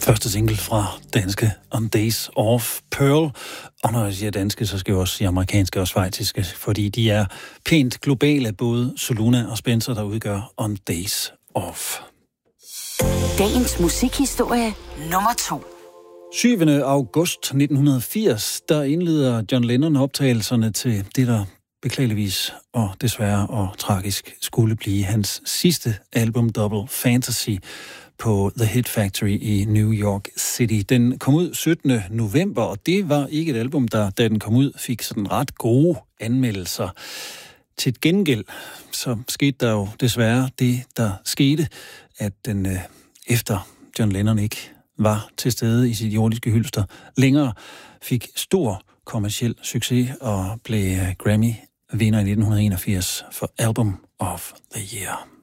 Første single fra danske On Days Off, Pearl. Og når jeg siger danske, så skal jeg også sige amerikanske og schweiziske, fordi de er pænt globale, både Soluna og Spencer, der udgør On Days Off. Dagens musikhistorie nummer 2. 7. august 1980, der indleder John Lennon optagelserne til det, der beklageligvis og desværre og tragisk skulle blive hans sidste album, Double Fantasy, på The Hit Factory i New York City. Den kom ud 17. november, og det var ikke et album, der, da den kom ud, fik sådan ret gode anmeldelser. Til gengæld, så skete der jo desværre det, der skete, at den efter John Lennon ikke var til stede i sit jordiske hylster længere, fik stor kommerciel succes og blev Grammy-vinder i 1981 for Album of the Year.